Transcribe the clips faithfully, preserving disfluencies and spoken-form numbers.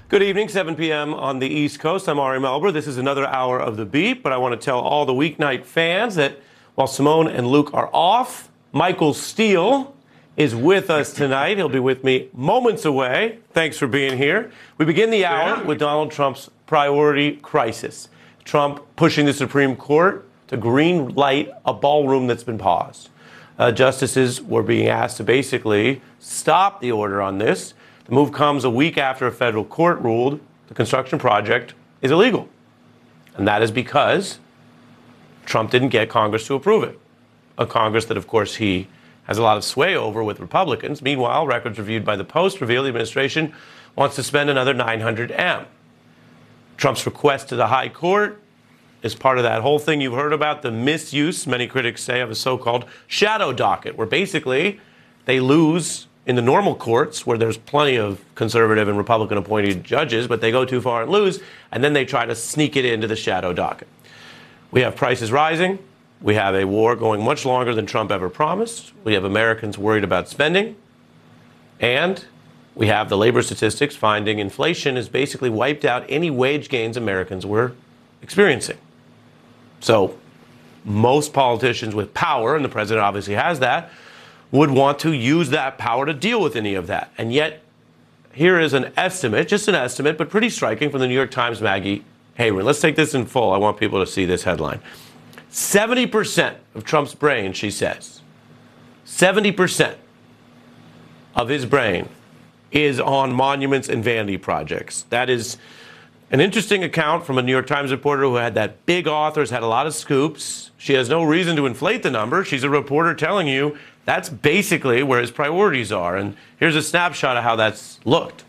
Good evening, seven p m on the East Coast. I'm Ari Melber. This is another hour of The Beat, but I want to tell all the weeknight fans that while Simone and Luke are off, Michael Steele is with us tonight. He'll be with me moments away. Thanks for being here. We begin the hour with Donald Trump's priority crisis. Trump pushing the Supreme Court to green light a ballroom that's been paused. Uh, justices were being asked to basically stop the order on this. The move comes a week after a federal court ruled the construction project is illegal. And that is because Trump didn't get Congress to approve it. A Congress that, of course, he has a lot of sway over with Republicans. Meanwhile, records reviewed by the Post reveal the administration wants to spend another nine hundred M. Trump's request to the High Court is part of that whole thing you've heard about, the misuse, many critics say, of a so-called shadow docket, where basically they lose in the normal courts where there's plenty of conservative and Republican appointed judges, but they go too far and lose, and then they try to sneak it into the shadow docket. We have prices rising. We have a war going much longer than Trump ever promised. We have Americans worried about spending. And we have the labor statistics finding inflation has basically wiped out any wage gains Americans were experiencing. So most politicians with power, and the president obviously has that, would want to use that power to deal with any of that. And yet, here is an estimate, just an estimate, but pretty striking from the New York Times' Maggie Haberman. Let's take this in full. I want people to see this headline. seventy percent of Trump's brain, she says, seventy percent of his brain is on monuments and vanity projects. That is an interesting account from a New York Times reporter who had that big author, has had a lot of scoops. She has no reason to inflate the number. She's a reporter telling you that's basically where his priorities are. And here's a snapshot of how that's looked.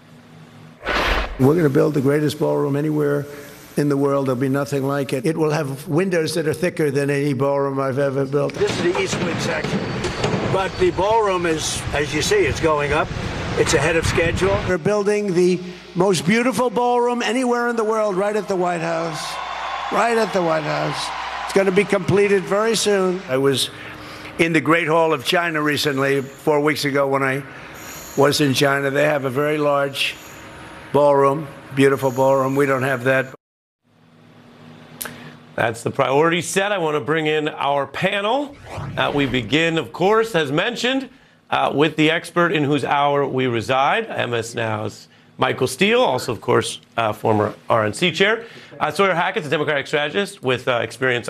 We're going to build the greatest ballroom anywhere in the world. There'll be nothing like it. It will have windows that are thicker than any ballroom I've ever built. This is the East Wing section. But the ballroom is, as you see, it's going up. It's ahead of schedule. We're building the most beautiful ballroom anywhere in the world right at the White House. Right at the White House. It's going to be completed very soon. I was in the Great Hall of China recently, four weeks ago when I was in China. They have a very large ballroom, beautiful ballroom. We don't have that. That's the priority set. I want to bring in our panel. Uh, we begin, of course, as mentioned, uh, with the expert in whose hour we reside, M S Now's Michael Steele, also, of course, uh, former R N C chair. Uh, Sawyer Hackett's a Democratic strategist with uh, experience